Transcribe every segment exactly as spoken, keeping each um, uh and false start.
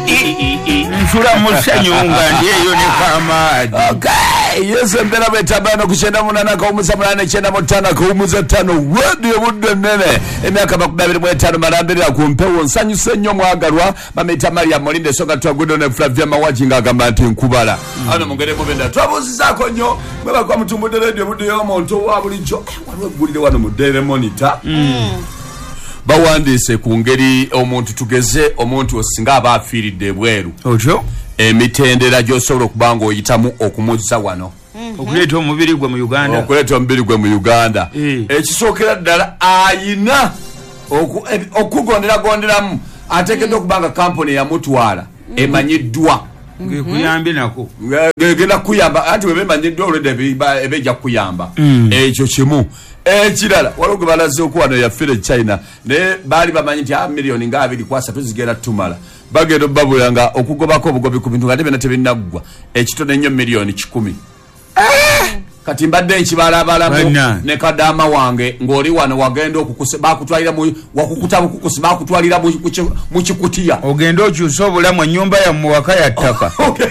nsula musenyunga ndiyo ne kamaadi. Okay, yes mbera betabano kuchenda munana ka umuza munana chenda mutana ka umuza tano wadi obudde nene emyaka bakubabiri mu etano marambirira ku mpewo nsanyuse nnyo mwagalwa bameta Maria Molinde soka twagudo ne Flavia Mawaji ngagamba ati nkubala ano mungere mubenda twabuzizako nnyo mwe bakwa mutumbude radio budde yo monto wa bulijo waliwo gulire wano mu Daily Monitor. Bawandise ku ngeri omuntu tugeze omuntu osinga abafiiridde bweru otyo emitendera gy'osobola okubanga oyitamu okumuzza wano okuleeta omubiri gwe mu Uganda okuleeta omubiri gwe mu Uganda ekisookera ddala ayina okugondera gonderamu ateekeddwa okubanga kampuni yamutwala emanyiddwa ngekuyambye nako ngegenda kuyamba anti webemanyiddwa olwedde ebejja kuyamba ekyo kimu ekirala waliwo gwe balaze okuwano yaffire China naye baali bamanyi nti a miliyoni nga abiri ku asatu zigenda tumala bagenda babula nga okugobako obugobi ku bintu nga tebena tebinaggwa ekitone ennyo miliyoni kikumi kati mbadde nkibalabalamu ne kadama wange ng'oli wano wagenda okukuse bakutwalira mu wakukuta bukukusi bakutwalira mu kikutiya ogenda okyusa obulamu ennyumba yammwe waka ya ttaka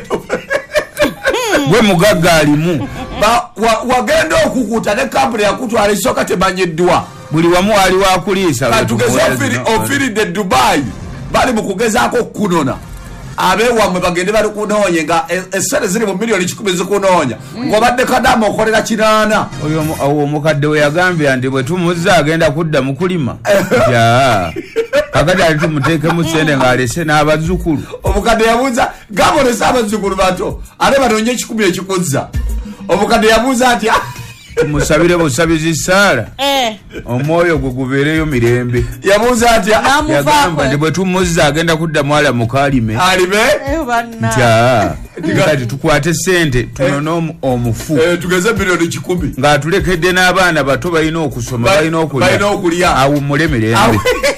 gwe mugagga alimu wagenda okukuta ne kampuni yakutwala isooka temanyiddwa buli wamu wali wakuliisa katugeze ofiiridde Dubai bali mu kugezaako okukunona abeewamwe bagende bali kunoonya nga essere ziri mu miliyoni kikumi zikunoonya ng'obadde kadama okolera kinaana oyo omukadde we yagambye nti bwe tumuzza agenda kudda mu kulima ja kakati ali tumuteekemu sente ng'alese n'abazzukulu omukadde yabuuza gabolesa abazzukulu bato ate banoonye ekikumi ekikuzza omukadde yabuuza ati tumusabire busabizi Saala omwoyo gwe gubeereyo mirembe yabuuza ati yagamba nti bwe tumuzza agenda kudda mwala mukalime alime nti kati tukwate sente tunone omufu tugeze miliyoni kikumi ng'atulekedde n'abaana bato balina okusoma balina okulya awummule mirembe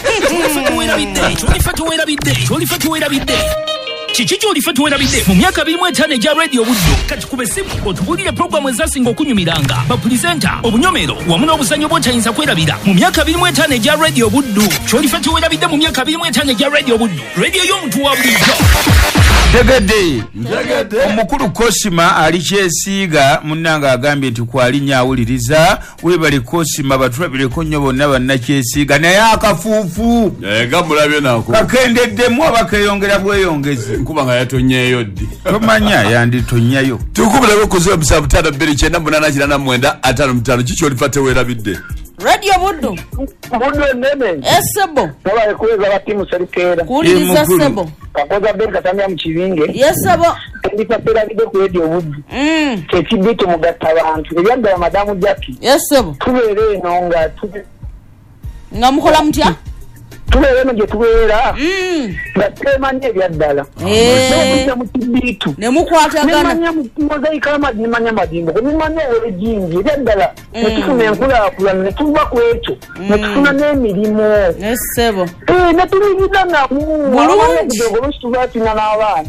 Kiki ky'olifa tuwerabidde mu myaka abiri mu etaano egya Radio Buddo kati kube simu otubulire programu ezasinga okunyumiranga bapulizenta obunyomero wamu n'obuzannyo bw'otayinza kwerabira mu myaka abiri mu etaano egya Radio Buddo ky'olifa tuwerabidde mu myaka abiri mu etaano egya Radio Buddo radio y'omuntu wa bulijjo. Tegedde omukulu Kosima ali kyesiiga munnanga agambye nti kwalinya awuliriza webale Kosima batulabireko nnyo bonna bannakyesiiga naye akafuufu gamulabye nako kakendeddemu abakeyongera bweyongezi nkuba nga yatonyeeyo ddi tomanya yanditonyayo tukubuleko kuziba musanvu ttaano bbiri kyenda munaana kirana mwenda ataano mutaano kiki olifa teweerabidde Radio Buddo Buddo nene esebo baba ekuweza batimu serikera kuuliriza sebo kakoza ben katamya mu kibinge yesebo ndipa pera bide ku Radio Buddo mm kekibito mugatta abantu ebyagala madamu Jackie yesebo tubeere eno nga tuge nga mukola mutya tubeere eno gye tubeera mm nga temanya ebyaddala eh mu kibitu ne mukwatagana nemanya mozaika amadi nemanya madimbo nemanya ebijingi ebyaddala netufuna enkulaakulana netuva ku ekyo netufuna n'emirimu esebo eh netuliyidanga bulungi olusi tubatina n'abaana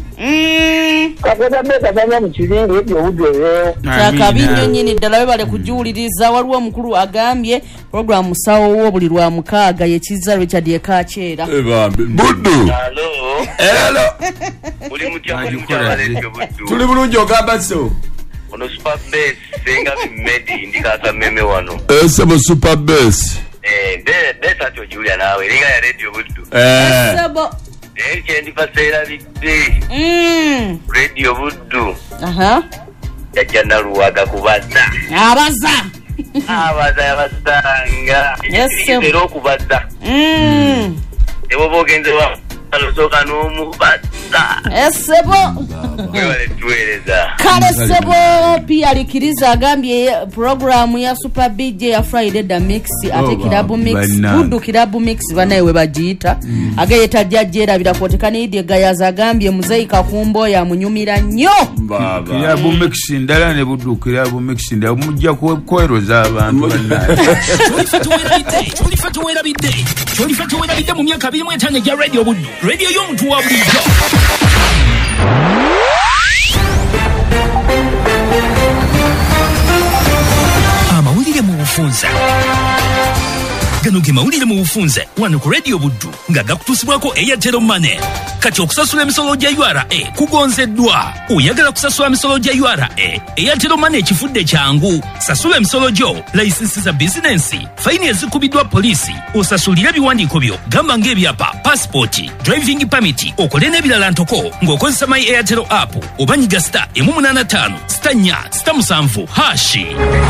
mm kakoza beka tanya mu kizinga ebyo obudde kyakabinyo nnyini ddala webale kujuwuliriza waliwo omukulu agambye programu musawo wo buli lwa mukaaga yekiza Richard Yekakyera Buddo Hello hello uli mutya mutya Radio Buddo tuli bulungi ogamba so ono super bass senga medi ndikasa meme wano esebo super bass eh de de sacho Julia nawe linga ya Radio Buddo eh sebo eh kendi pasera bidde mm Radio Buddo aha yajana ruwaga kubaza abaza abaza yabasanga yesebo okubaza mm ebo bogenze wa alosoka n'omubaza esebo wale tueleza kale sebo pia alikiriza agambye programu ya Super B J ya Friday da mix ate kirabu mix Buddo kirabu mix banaye we bagiita agaye tajjajera birakotekana idye gayaza agambye muzaika kumbo ya munyumira nnyo baba kirabu mix ndala ne Buddo kirabu mix ndala mujja kweroza abantu banaye ky'olifa tuwerabidde ky'olifa tuwerabidde mu myaka abiri mu etaano egya Radio Buddo radio y'omuntu wa bulijjo. Amawulire mu bufunza gano ge mawulire mu bufunze wano ku Radio Buddu nga gakutusibwako Airtel Money. Kati okusasula emisolo gya U R A kugonzeddwa. Oyagala kusasula emisolo gya U R A, Airtel Money kifudde kyangu. Sasula emisolo gyo, license za business, faini ezikubiddwa polisi, osasulira ebiwandiiko byo gamba ng'ebyapa, passport, driving permit, okole n'ebirala ntoko ng'okozesa My Airtel app oba nyiga star emu munaana ttaano star nnya star musanvu hashi.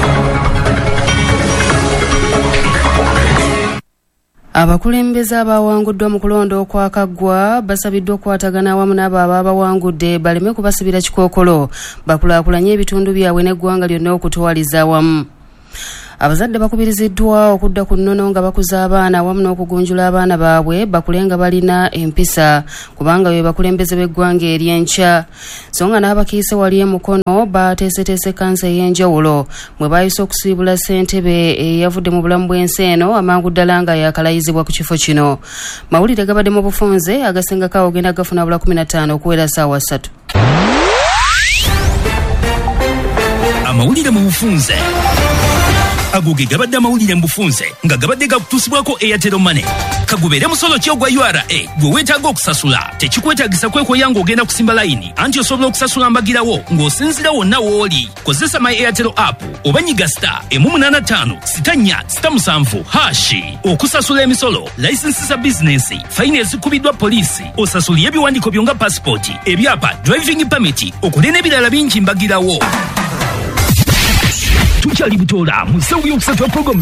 Abakulembeze abawanguddwa mu kulonda okwakaggwa basabiddwa okukwatagana awamu n'abo ababawangudde baleme kubasibira kikookolo bakulaakulanye ebitundu byabwe n'eggwanga lyonna okutwaliza awamu. Abazadde bakubiriziddwa okudda ku nnono nga bakuza abaana awamu n'okugunjula abaana baabwe bakule nga balina empisa kubanga be bakulembeze b'eggwanga ery'enkya. So nga n'abakiise wali emukono bateeseteese kansa ey'enjawulo mwe baayise okusiibula ssentebe eyavudde mu bulamu bw'ensi eno amangu ddala nga yakalayizibwa ku kifo kino. Mawulire gabadde mu bufunze agasengako ogenda gafuna bula kumi na ttaano okuwera ssaawa ssatu. Amawulire mu bufunze agoge gabadde amawulire mu bufunze nga gabadde gakutusibwako Airtel Money. Kagubere musolo ki ogwa U R A gwe weetaaga okusasula tekikwetaagisa kwekoya ng'ogenda kusimba layini anti osobola okusasula mbagirawo ng'osinzira wonna w'oli. Kozesa My Airtel app oba nyiga star emu munaana ttaano sita nnya sita musanvu hashi. Okusasula emisolo, license za business, faini ezikubiddwa polisi, osasulira ebiwandiiko byo nga passport, ebyapa, driving permit, okole n'ebirala bingi mbagirawo. Tukyali butola mu ssaawa y'okusatu program